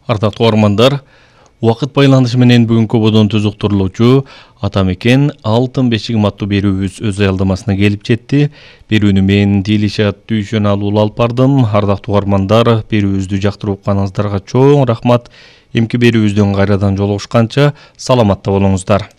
Ардактуу угармандар, убакыт байланышы менен бүгүнкү бодон түзүктүрүлүүчү Атамекен алтын бешигим аттуу берүүбүз өз аялдамасына келип жетти. Берүүнү мен Дилишат Дүйшөналуу алып бардым. Ардактуу угармандар, берүүбүздү жактырып укканыңыздарга чоң рахмат. Эмки берүүбүздөн кайрадан жолугушканча саламатта болуңуздар.